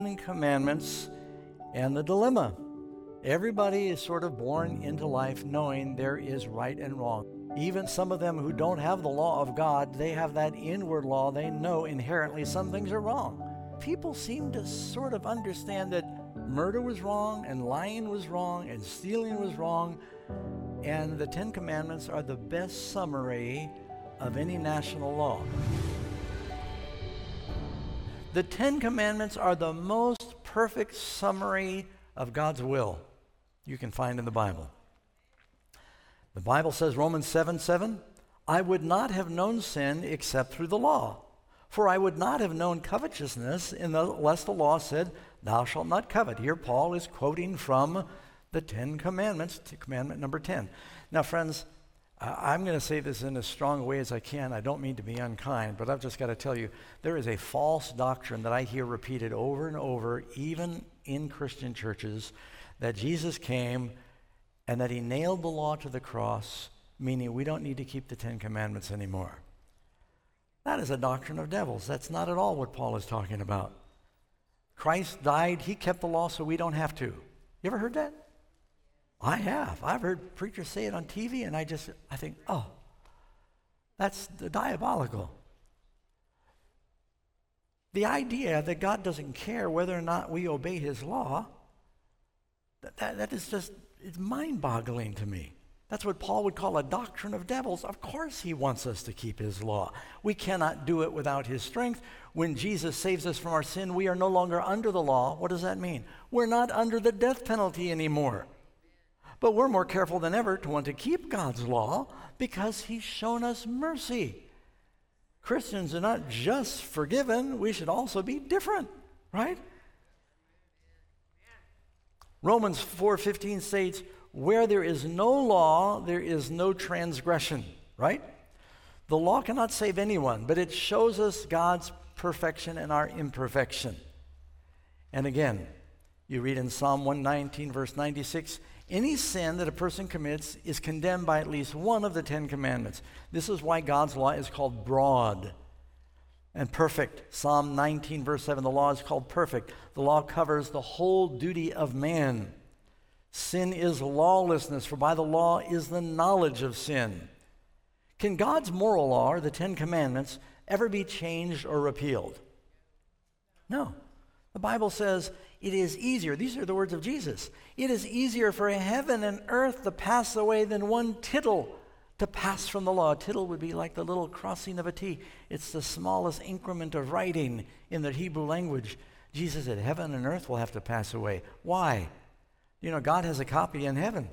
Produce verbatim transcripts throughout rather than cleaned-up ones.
Commandments and the dilemma. Everybody is sort of born into life knowing there is right and wrong. Even some of them who don't have the law of God, they have that inward law. They know inherently some things are wrong. People seem to sort of understand that murder was wrong and lying was wrong and stealing was wrong. And the Ten Commandments are the best summary of any national law. The Ten Commandments are the most perfect summary of God's will you can find in the Bible. The Bible says, Romans seven seven, I would not have known sin except through the law, for I would not have known covetousness unless the law said, thou shalt not covet. Here Paul is quoting from the Ten Commandments, commandment number ten. Now, friends, I'm going to say this in as strong a way as I can. I don't mean to be unkind, but I've just got to tell you, there is a false doctrine that I hear repeated over and over, even in Christian churches, that Jesus came and that he nailed the law to the cross, meaning we don't need to keep the Ten Commandments anymore. That is a doctrine of devils. That's not at all what Paul is talking about. Christ died, he kept the law so we don't have to. You ever heard that? I have. I've heard preachers say it on T V, and I just, I think, oh, that's diabolical. The idea that God doesn't care whether or not we obey his law, that, that, that is just, it's mind-boggling to me. That's what Paul would call a doctrine of devils. Of course he wants us to keep his law. We cannot do it without his strength. When Jesus saves us from our sin, we are no longer under the law. What does that mean? We're not under the death penalty anymore. But we're more careful than ever to want to keep God's law because he's shown us mercy. Christians are not just forgiven, we should also be different, right? Romans four fifteen states, where there is no law, there is no transgression, right? The law cannot save anyone, but it shows us God's perfection and our imperfection. And again, you read in Psalm one nineteen, verse ninety-six, any sin that a person commits is condemned by at least one of the Ten Commandments. This is why God's law is called broad and perfect. Psalm nineteen, verse seven, the law is called perfect. The law covers the whole duty of man. Sin is lawlessness, for by the law is the knowledge of sin. Can God's moral law, or the Ten Commandments, ever be changed or repealed? No. The Bible says it is easier, these are the words of Jesus, it is easier for heaven and earth to pass away than one tittle to pass from the law. A tittle would be like the little crossing of a T. It's the smallest increment of writing in the Hebrew language. Jesus said heaven and earth will have to pass away. Why? You know, God has a copy in heaven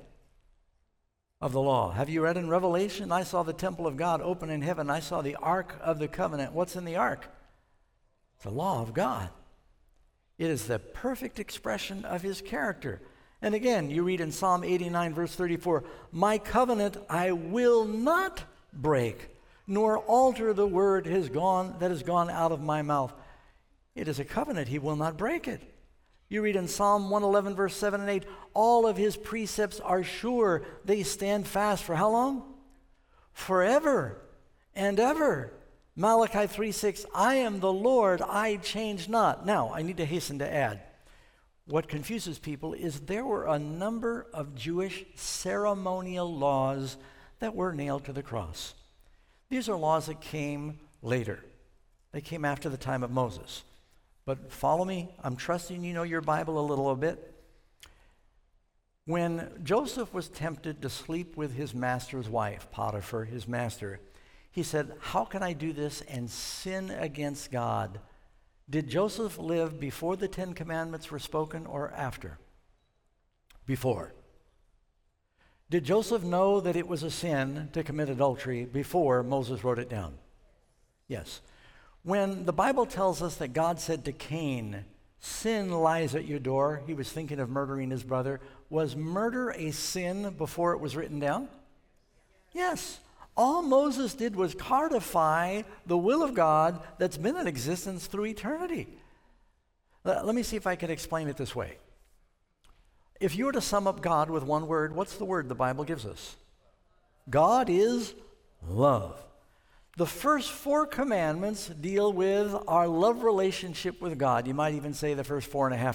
of the law. Have you read in Revelation? I saw the temple of God open in heaven. I saw the Ark of the Covenant. What's in the Ark? The law of God. It is the perfect expression of his character. And again, you read in Psalm eighty-nine, verse thirty-four, my covenant I will not break, nor alter the word has gone, that has gone out of my mouth. It is a covenant, he will not break it. You read in Psalm one eleven, verse seven and eight, all of his precepts are sure, they stand fast for how long? Forever and ever. Malachi three six, I am the Lord, I change not. Now, I need to hasten to add, what confuses people is there were a number of Jewish ceremonial laws that were nailed to the cross. These are laws that came later. They came after the time of Moses. But follow me, I'm trusting you know your Bible a little bit. When Joseph was tempted to sleep with his master's wife, Potiphar, his master, he said, how can I do this and sin against God? Did Joseph live before the Ten Commandments were spoken or after? Before. Did Joseph know that it was a sin to commit adultery before Moses wrote it down? Yes. When the Bible tells us that God said to Cain, sin lies at your door, he was thinking of murdering his brother, was murder a sin before it was written down? Yes. All Moses did was codify the will of God that's been in existence through eternity. Let me see if I can explain it this way. If you were to sum up God with one word, what's the word the Bible gives us? God is love. The first four commandments deal with our love relationship with God. You might even say the first four and a half